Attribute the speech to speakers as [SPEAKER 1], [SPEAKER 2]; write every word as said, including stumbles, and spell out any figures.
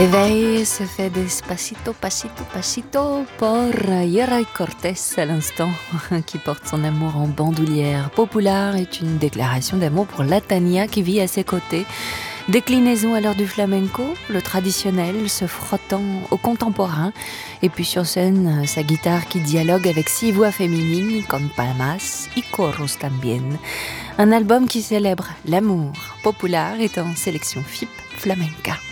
[SPEAKER 1] Éveil se fait despacito, pasito, pasito por Yeray Cortés à l'instant, qui porte son amour en bandoulière. Popular est une déclaration d'amour pour la Tania qui vit à ses côtés. Déclinaison à l'heure du flamenco, le traditionnel se frottant au contemporain. Et puis sur scène, sa guitare qui dialogue avec six voix féminines comme palmas y coros también. Un album qui célèbre l'amour. Popular est en sélection F I P Flamenca.